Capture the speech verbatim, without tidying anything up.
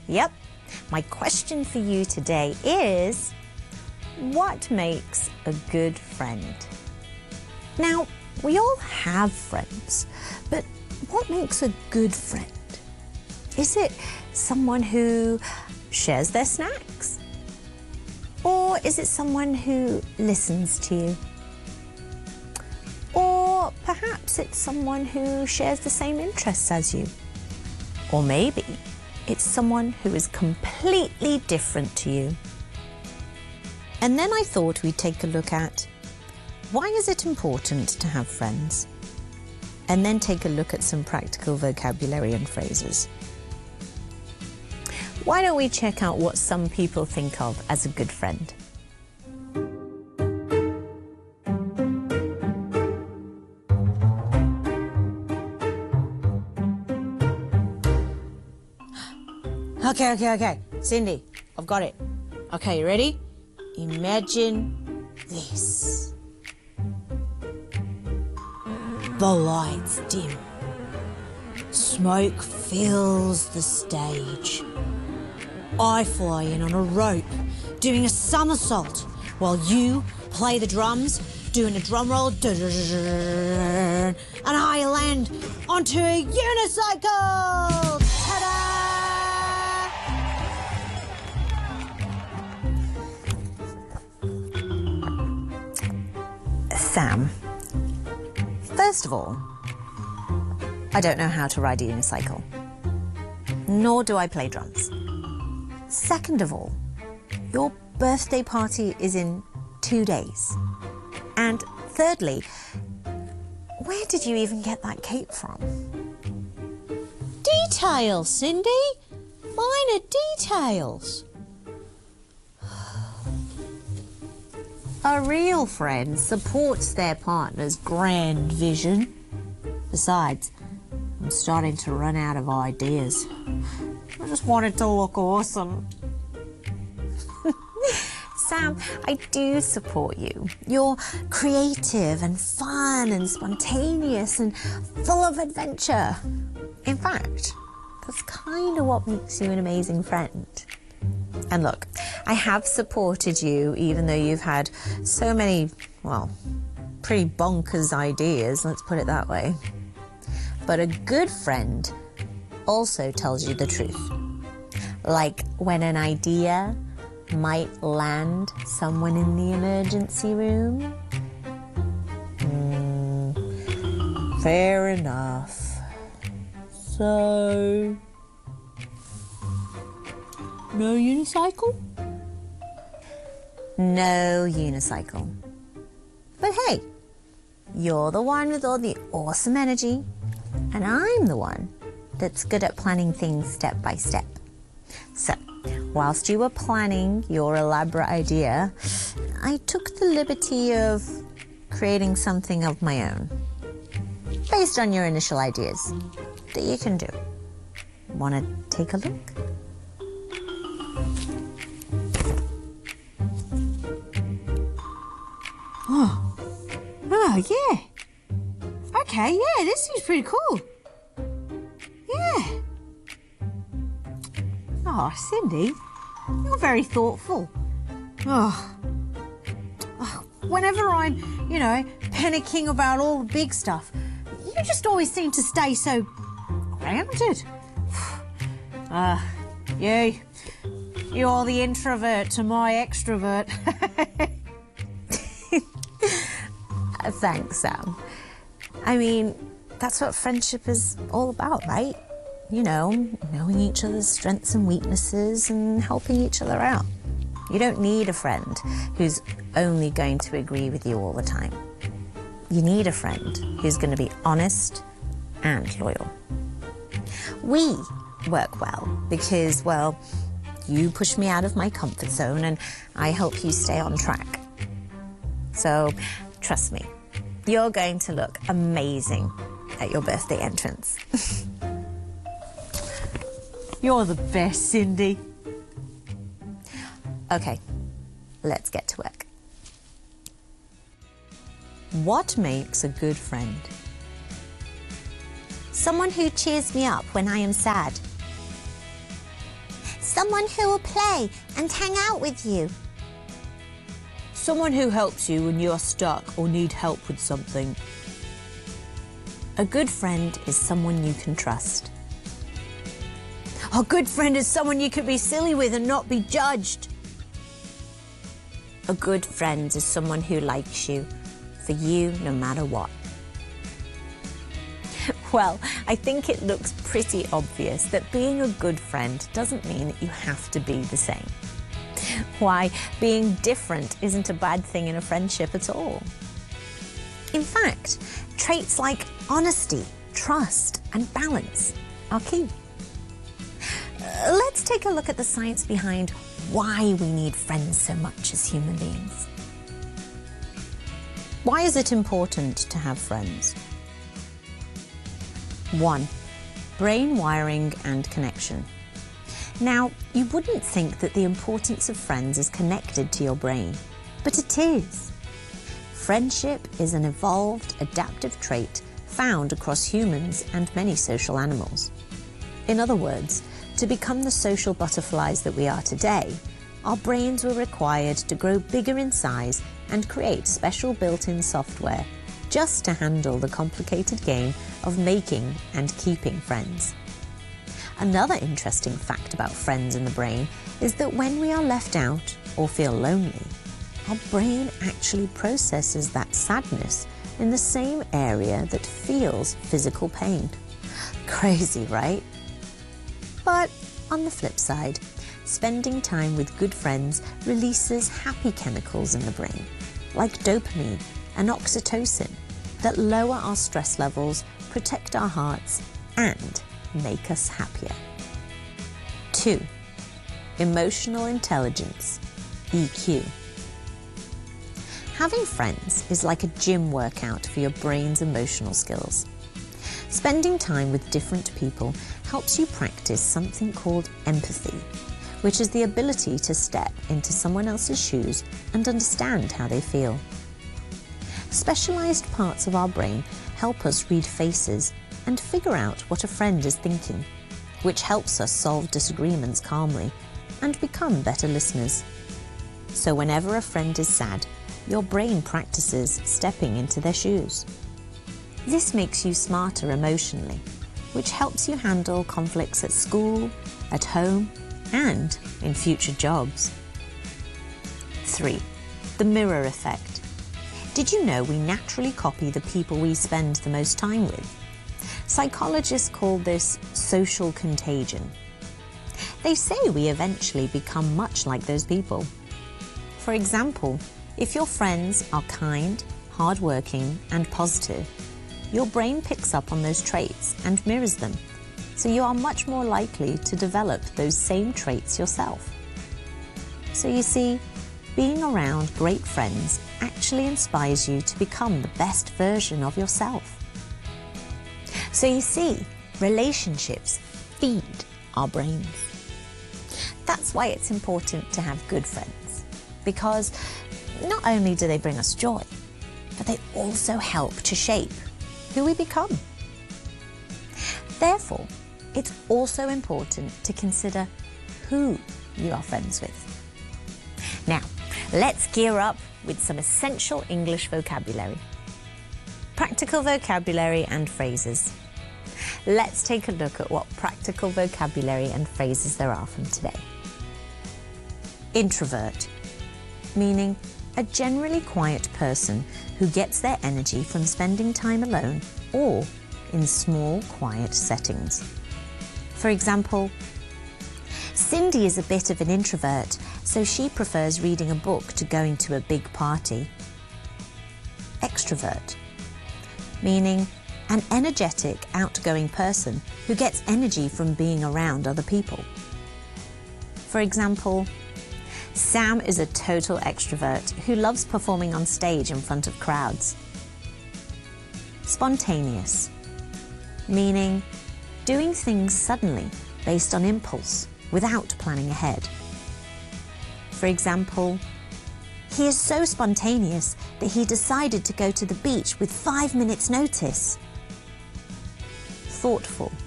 Yep, my question for you today is, what makes a good friend? Now, we all have friends, but what makes a good friend? Is it someone who shares their snacks? Or is it someone who listens to you? Or perhaps it's someone who shares the same interests as you. Or maybe it's someone who is completely different to you. And then I thought we'd take a look at, why is it important to have friends? And then take a look at some practical vocabulary and phrases. Why don't we check out what some people think of as a good friend? Okay, okay, okay. Cindy, I've got it. Okay, you ready? Imagine this. The lights dim. Smoke fills the stage. I fly in on a rope, doing a somersault, while you play the drums, doing a drum roll, and I land onto a unicycle! Ta-da! Sam, first of all, I don't know how to ride a unicycle, nor do I play drums. Second of all, your birthday party is in two days. And thirdly, where did you even get that cape from? Details, Cindy. Minor details. A real friend supports their partner's grand vision. Besides, I'm starting to run out of ideas. I just want it to look awesome. Sam, I do support you. You're creative and fun and spontaneous and full of adventure. In fact, that's kind of what makes you an amazing friend. And look, I have supported you even though you've had so many, well, pretty bonkers ideas, let's put it that way. But a good friend also tells you the truth. Like when an idea might land someone in the emergency room. Mm, fair enough. So, no unicycle? No unicycle. But hey, you're the one with all the awesome energy, and I'm the one that's good at planning things step by step. So, whilst you were planning your elaborate idea, I took the liberty of creating something of my own, based on your initial ideas, that you can do. Want to take a look? Oh, oh yeah. Okay, yeah, this seems pretty cool. Yeah. Oh, Cindy, you're very thoughtful. Oh. oh, whenever I'm, you know, panicking about all the big stuff, you just always seem to stay so grounded. Uh, you, you're the introvert to my extrovert. Thanks, Sam. I mean, that's what friendship is all about, right? You know, knowing each other's strengths and weaknesses and helping each other out. You don't need a friend who's only going to agree with you all the time. You need a friend who's going to be honest and loyal. We work well because, well, you push me out of my comfort zone and I help you stay on track. So, trust me, you're going to look amazing at your birthday entrance. You're the best, Cindy. Okay, let's get to work. What makes a good friend? Someone who cheers me up when I am sad. Someone who will play and hang out with you. Someone who helps you when you are stuck or need help with something. A good friend is someone you can trust. A good friend is someone you can be silly with and not be judged. A good friend is someone who likes you, for you no matter what. Well, I think it looks pretty obvious that being a good friend doesn't mean that you have to be the same. Why, being different isn't a bad thing in a friendship at all. In fact, traits like honesty, trust, and balance are key. Uh, let's take a look at the science behind why we need friends so much as human beings. Why is it important to have friends? One, brain wiring and connection. Now, you wouldn't think that the importance of friends is connected to your brain, but it is. Friendship is an evolved, adaptive trait found across humans and many social animals. In other words, to become the social butterflies that we are today, our brains were required to grow bigger in size and create special built-in software just to handle the complicated game of making and keeping friends. Another interesting fact about friends in the brain is that when we are left out or feel lonely, our brain actually processes that sadness in the same area that feels physical pain. Crazy, right? But on the flip side, spending time with good friends releases happy chemicals in the brain, like dopamine and oxytocin, that lower our stress levels, protect our hearts, and make us happier. Two, emotional intelligence, E Q. Having friends is like a gym workout for your brain's emotional skills. Spending time with different people helps you practice something called empathy, which is the ability to step into someone else's shoes and understand how they feel. Specialized parts of our brain help us read faces and figure out what a friend is thinking, which helps us solve disagreements calmly and become better listeners. So whenever a friend is sad, your brain practices stepping into their shoes. This makes you smarter emotionally, which helps you handle conflicts at school, at home, and in future jobs. Three, the mirror effect. Did you know we naturally copy the people we spend the most time with? Psychologists call this social contagion. They say we eventually become much like those people. For example, if your friends are kind, hardworking, and positive, your brain picks up on those traits and mirrors them, so you are much more likely to develop those same traits yourself. So you see, being around great friends actually inspires you to become the best version of yourself. So you see, relationships feed our brains. That's why it's important to have good friends, because not only do they bring us joy, but they also help to shape who we become. Therefore, it's also important to consider who you are friends with. Now, let's gear up with some essential English vocabulary. Practical vocabulary and phrases. Let's take a look at what practical vocabulary and phrases there are from today. Introvert, meaning a generally quiet person who gets their energy from spending time alone or in small, quiet settings. For example, Cindy is a bit of an introvert, so she prefers reading a book to going to a big party. Extrovert, meaning an energetic, outgoing person who gets energy from being around other people. For example, Sam is a total extrovert who loves performing on stage in front of crowds. Spontaneous, meaning doing things suddenly based on impulse without planning ahead. For example, he is so spontaneous that he decided to go to the beach with five minutes' notice. Thoughtful,